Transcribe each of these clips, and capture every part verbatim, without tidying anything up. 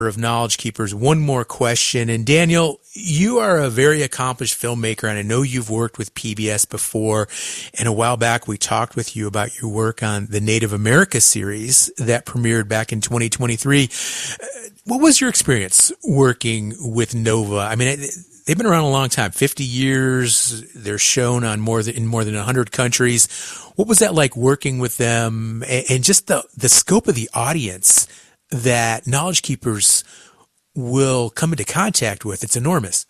of Knowledge Keepers, one more question. And Daniel, you are a very accomplished filmmaker, and I know you've worked with P B S before. And a while back, we talked with you about your work on the Native America series that premiered back in twenty twenty-three. What was your experience working with Nova? I mean, they've been around a long time, fifty years. They're shown on more than in more than one hundred countries. What was that like working with them, and just the the scope of the audience that Knowledge Keepers will come into contact with? It's enormous.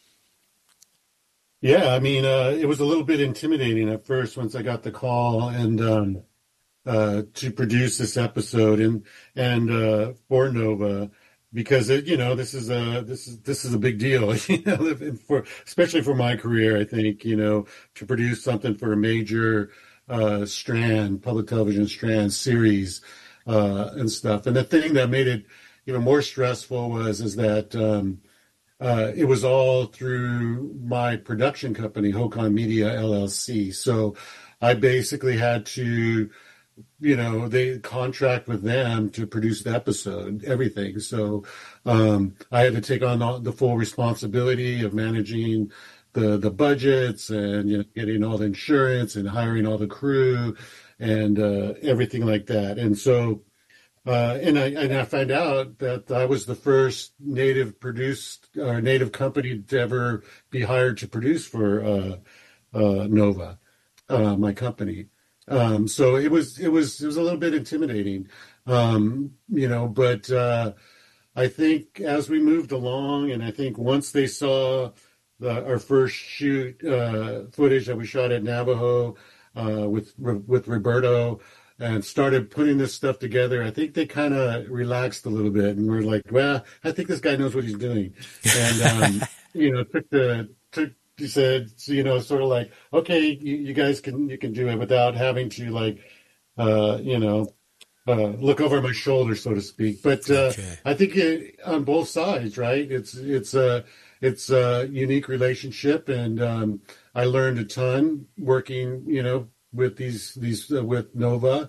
Yeah, I mean, uh, it was a little bit intimidating at first once I got the call and um, uh, to produce this episode and and uh, for Nova, because it, you know this is a this is this is a big deal, you know, for especially for my career. I think, you know, to produce something for a major uh, strand, public television strand series. Uh, and stuff. And the thing that made it even more stressful was is that um, uh, it was all through my production company, Hocon Media L L C. So I basically had to, you know, they contract with them to produce the episode, everything. So um, I had to take on all, the full responsibility of managing the the budgets and, you know, getting all the insurance and hiring all the crew and uh, everything like that. And so, uh, and I and I found out that I was the first native produced or native company to ever be hired to produce for uh, uh, Nova, uh, my company. Um, so it was it was it was a little bit intimidating, um, you know. But uh, I think as we moved along, and I think once they saw the, our first shoot uh, footage that we shot at Navajo. Uh, with with Roberto, and started putting this stuff together, I think they kind of relaxed a little bit and were like, well, I think this guy knows what he's doing. And, um, you know, took the, took, he said, you know, sort of like, okay, you, you guys can, you can do it without having to like, uh, you know, uh, look over my shoulder, so to speak. But uh, okay. I think it, on both sides, right? It's, it's a, it's a unique relationship, and um, I learned a ton working, you know, with these these uh, with Nova.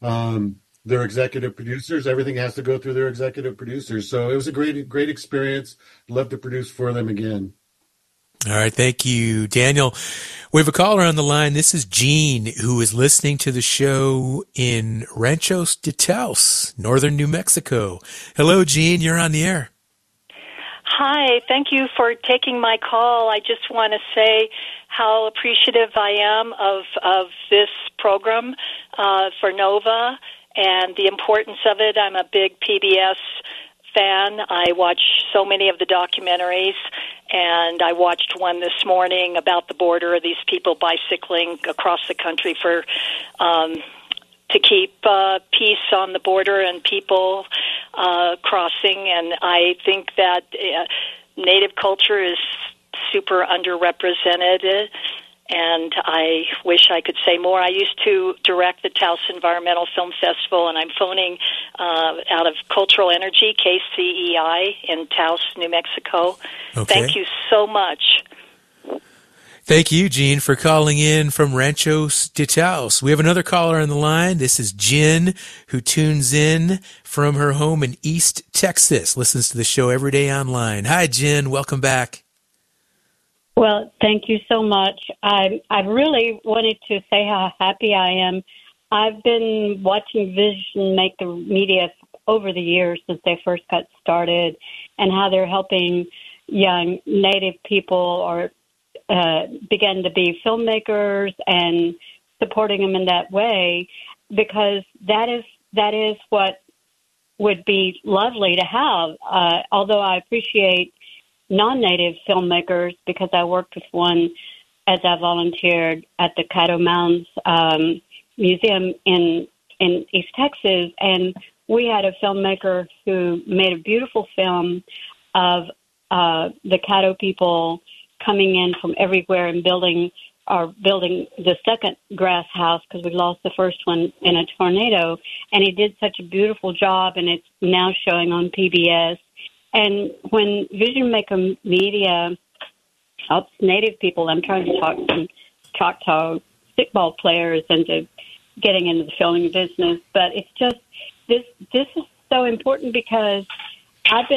Um, their executive producers, everything has to go through their executive producers. So it was a great great experience. Love to produce for them again. All right, thank you, Daniel. We have a caller on the line. This is Gene, who is listening to the show in Ranchos de Taos, northern New Mexico. Hello, Gene. You're on the air. Hi, thank you for taking my call. I just want to say how appreciative I am of, of this program uh, for Nova and the importance of it. I'm a big P B S fan. I watch so many of the documentaries, and I watched one this morning about the border, these people bicycling across the country for um, to keep uh, peace on the border and people uh, crossing. And I think that uh, Native culture is super underrepresented, and I wish I could say more. I used to direct the Taos Environmental Film Festival, and I'm phoning uh, out of Cultural Energy, K C E I, in Taos, New Mexico. Okay. Thank you so much. Thank you, Gene, for calling in from Ranchos de Taos. We have another caller on the line. This is Jen, who tunes in from her home in East Texas, listens to the show every day online. Hi, Jen. Welcome back. Well, thank you so much. I I really wanted to say how happy I am. I've been watching Vision make the media over the years since they first got started, and how they're helping young Native people or uh, begin to be filmmakers and supporting them in that way, because that is that is what would be lovely to have. Uh, although I appreciate non-Native filmmakers, because I worked with one as I volunteered at the Caddo Mounds um, Museum in in East Texas, and we had a filmmaker who made a beautiful film of uh, the Caddo people coming in from everywhere and building or building the second grass house, because we lost the first one in a tornado. And he did such a beautiful job, and it's now showing on P B S. And when Vision Maker Media helps Native people, I'm trying to talk some Choctaw stickball players into getting into the filming business. But it's just, this this is so important, because I've been